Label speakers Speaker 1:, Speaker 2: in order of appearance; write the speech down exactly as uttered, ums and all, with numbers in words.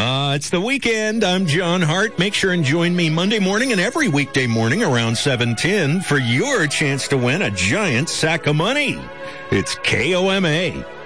Speaker 1: Uh, it's the weekend. I'm John Hart. Make sure and join me Monday morning and every weekday morning around seven ten for your chance to win a giant sack of money. It's K O M A.